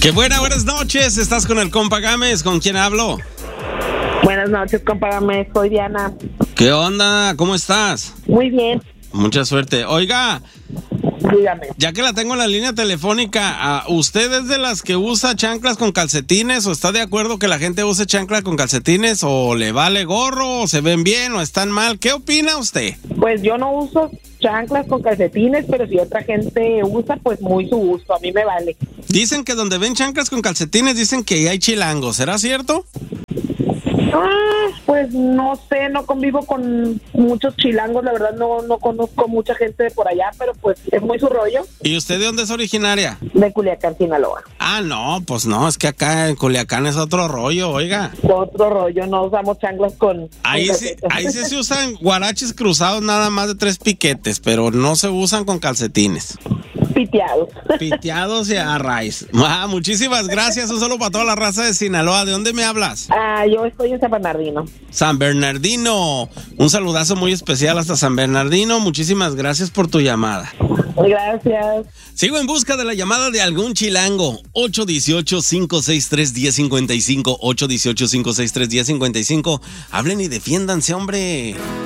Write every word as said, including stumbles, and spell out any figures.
Qué buena, buenas noches. Estás con el compa Gámez. ¿Con quién hablo? Buenas noches, compa Gámez. Soy Diana. ¿Qué onda? ¿Cómo estás? Muy bien. Mucha suerte. Oiga, dígame. Ya que la tengo en la línea telefónica, ¿usted es de las que usa chanclas con calcetines o está de acuerdo que la gente use chanclas con calcetines o le vale gorro o se ven bien o están mal? ¿Qué opina usted? Pues yo no uso chanclas con calcetines, pero si otra gente usa, pues muy su gusto, a mí me vale. Dicen que donde ven chanclas con calcetines dicen que hay chilangos, ¿será cierto? Ah, pues no sé, no convivo con muchos chilangos, la verdad no, no conozco mucha gente de por allá, pero pues es muy su rollo. ¿Y usted de dónde es originaria? De Culiacán, Sinaloa. Ah, no, pues no, es que acá en Culiacán es otro rollo, oiga. Otro rollo, no usamos chanclas con... Ahí con sí, ahí sí se usan guaraches cruzados nada más de tres piquetes, pero no se usan con calcetines. Piteados. Piteados y a raíz. Ah, muchísimas gracias. Un saludo para toda la raza de Sinaloa. ¿De dónde me hablas? Ah, yo estoy en San Bernardino. San Bernardino. Un saludazo muy especial hasta San Bernardino. Muchísimas gracias por tu llamada. Gracias. Sigo en busca de la llamada de algún chilango. ocho uno ocho, cinco seis tres, uno cero cinco cinco. ocho uno ocho, cinco seis tres, uno cero cinco cinco. Hablen y defiéndanse, hombre.